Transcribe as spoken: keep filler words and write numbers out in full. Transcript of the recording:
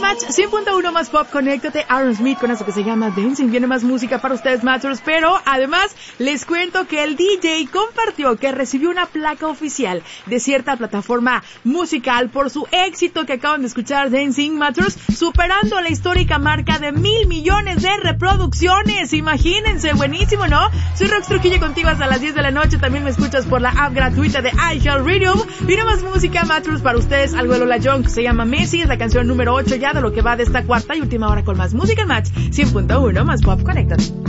Match cien punto uno más pop, conéctate. Aaron Smith con eso que se llama Dancing. Viene más música para ustedes, Matchers, pero además les cuento que el D J compartió que recibió una placa oficial de cierta plataforma musical por su éxito que acaban de escuchar, Dancing, Matchers, superando la histórica marca de mil millones de reproducciones. Imagínense, buenísimo, ¿no? Soy Rox Trujillo contigo hasta las diez de la noche. También me escuchas por la app gratuita de iHeartRadio. Viene más música, Matchers, para ustedes. Algo de Lola Young, se llama Messi, es la canción número ocho ya de lo que va de esta cuarta y última hora con más música en Match cien punto uno más pop, conéctate.